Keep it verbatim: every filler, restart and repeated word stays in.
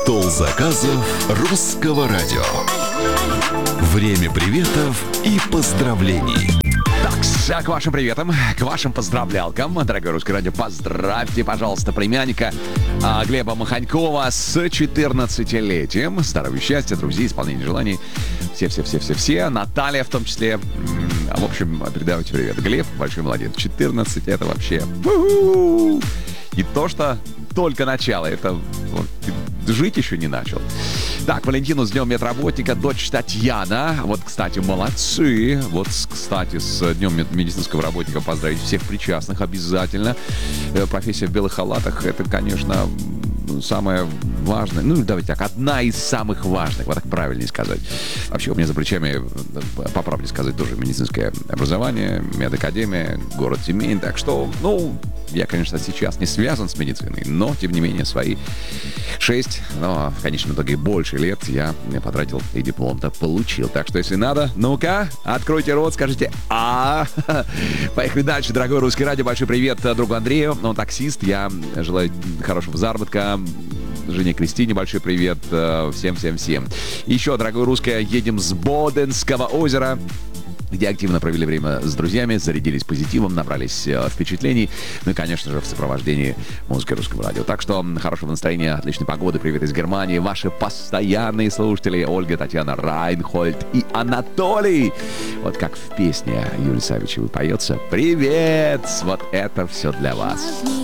Стол заказов русского радио. Время приветов и поздравлений. Так, к вашим приветам, к вашим поздравлялкам, дорогое русское радио, поздравьте, пожалуйста, племянника а, Глеба Маханькова с четырнадцатилетием. Здоровья, счастья, друзей, исполнения желаний. Все-все-все-все-все. Наталья в том числе. В общем, передавайте привет. Глеб, большой молодец. четырнадцать, это вообще... У-ху! И то, что только начало. Это вот, жить еще не начал. Так, Валентину с Днем медработника, дочь Татьяна. Вот, кстати, молодцы. Вот, кстати, с Днем медицинского работника поздравить всех причастных обязательно. Профессия в белых халатах, это, конечно, самое важное. Ну, давайте так, одна из самых важных, вот так правильнее сказать. Вообще, у меня за плечами, по правде сказать, тоже медицинское образование, медакадемия, город Тюмень. Так что, ну, я, конечно, сейчас не связан с медициной, но, тем не менее, свои шесть, ну, в конечном итоге больше лет я потратил и диплом-то получил. Так что, если надо, ну-ка, откройте рот, скажите «А». Поехали дальше. Дорогой русский радио, большой привет другу Андрею. Он таксист. Я желаю хорошего заработка. Жене Кристине большой привет. Всем-всем-всем. Еще, дорогой русское, едем с Боденского озера, где активно провели время с друзьями, зарядились позитивом, набрались э, впечатлений, ну и, конечно же, в сопровождении музыки русского радио. Так что хорошего настроения, отличной погоды, привет из Германии, ваши постоянные слушатели Ольга, Татьяна, Райнхольд и Анатолий. Вот как в песне Юлии Савичевой поется «Привет!» Вот это все для вас.